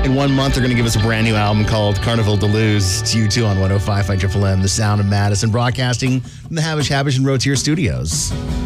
In 1 month, they're going to give us a brand new album called Carnival de Luz. It's U2 on 105 Triple M, the sound of Madison, broadcasting from the Havish and Rotier studios.